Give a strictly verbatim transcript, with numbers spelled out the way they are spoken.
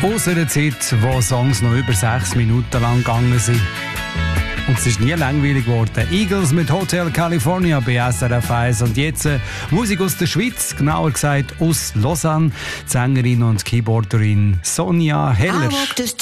Aus einer Zeit, wo Songs noch über sechs Minuten lang gegangen sind. Und es ist nie langweilig geworden. Eagles mit Hotel California bei S R F eins. Und jetzt äh, Musik aus der Schweiz, genauer gesagt aus Lausanne. Die Sängerin und Keyboarderin Sonja Heller.